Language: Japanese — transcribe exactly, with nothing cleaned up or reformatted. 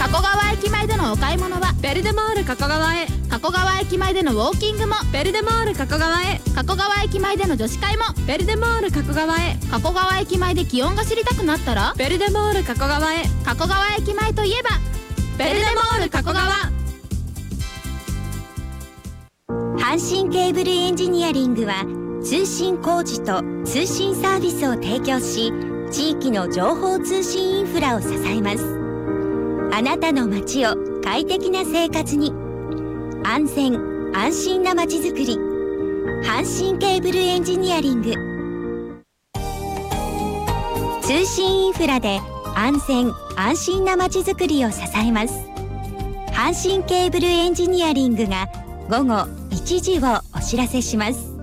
加古川駅前でのお買い物はベルデモール加古川へ。 加古川駅前でのウォーキングもベルデモール加古川へ。 加古川駅前での女子会もベルデモール加古川へ。 加古川駅前で気温が知りたくなったらベルデモール加古川へ。 加古川駅前といえばベルデモール加古川。 阪神ケーブルエンジニアリングは通信工事と通信サービスを提供し、地域の情報通信インフラを支えます。あなたの街を快適な生活に、安全安心な街づくり、阪神ケーブルエンジニアリング。通信インフラで安全安心な街づくりを支えます。阪神ケーブルエンジニアリングが午後いちじをお知らせします。